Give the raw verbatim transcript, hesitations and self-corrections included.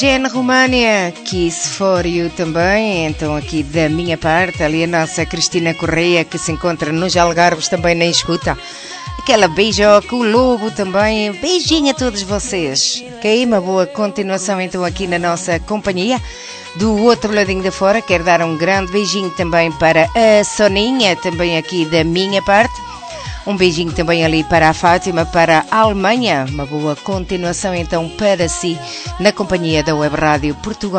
Jen România, Kiss for You também. Então aqui da minha parte, ali a nossa Cristina Correia, que se encontra nos Algarves também na escuta. Aquela beijoca, o Lobo também. Beijinho a todos vocês. Ok, uma boa continuação então aqui na nossa companhia. Do outro ladinho de fora, quero dar um grande beijinho também para a Soninha, também aqui da minha parte. Um beijinho também ali para a Fátima, para a Alemanha. Uma boa continuação então para si, na companhia da Web Rádio Portugal.